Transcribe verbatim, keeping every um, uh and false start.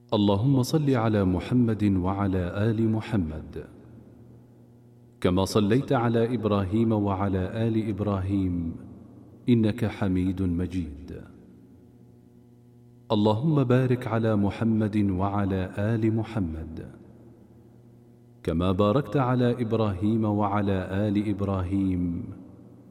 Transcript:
اللهم صل على محمد وعلى آل محمد كما صليت على إبراهيم وعلى آل إبراهيم إنك حميد مجيد. اللهم بارك على محمد وعلى آل محمد كما باركت على إبراهيم وعلى آل إبراهيم